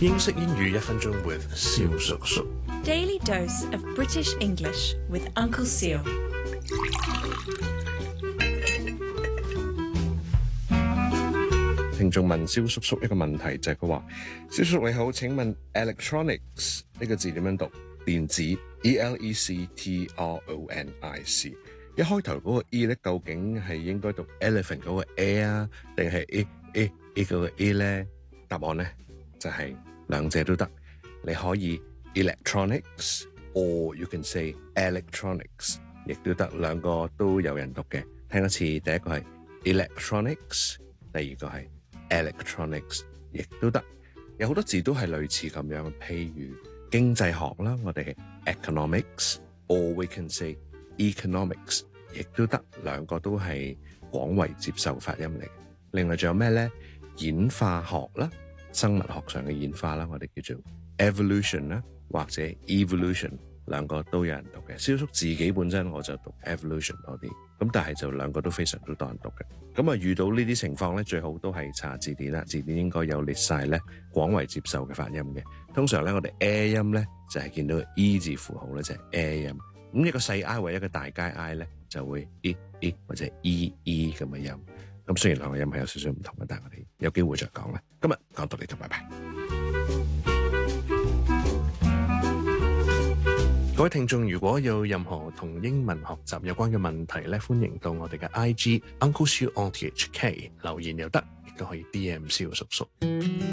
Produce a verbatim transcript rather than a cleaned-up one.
英式英語一分鐘 with 蕭叔叔。 Daily dose of British English with Uncle Seal。 聽眾問蕭叔叔一個問題，就係佢話：蕭叔叔你好，請問 electronics 呢個字點樣讀？電子 E L E C T R O N I C。一開頭嗰個 E 咧，究竟係應該讀 elephant 嗰個 A 啊，定係 A A A 嗰個 A 咧？答案咧就係、是、兩者都得。你可以 electronics or you can say electronics， 亦都得，兩個都有人讀嘅。聽一次，第一個係 electronics， 第二個係 electronics， 亦都得。有好多字都係類似咁樣，譬如經濟學啦，我哋 economics or we can say economics， 亦都得，兩個都係廣為接受發音嚟。另外仲有咩咧？演化學啦，生物學上嘅演化啦，我哋叫做 evolution 啦，或者 evolution， 兩個都有人讀嘅。蕭叔自己本身我就讀 evolution 多啲，咁但係就兩個都非常都多人讀嘅。咁啊遇到呢啲情況咧，最好都係查字典啦，字典應該有列晒咧廣為接受嘅發音嘅。通常咧我哋 A 音咧就係、是、見到 E 字符號咧就係、是、A 音，咁一個細 I 或一個大階 I 咧就會 E E 或者 E E 咁嘅音。咁雖然兩個音係有少少唔同嘅，但係我哋有機會再講啦。今日講到呢度，拜拜。各位聽眾，如果有任何同英文學習有關嘅問題咧，歡迎到我哋嘅 I G Uncle Siu on T H K 留言又得，亦都可以 D M 蕭叔叔。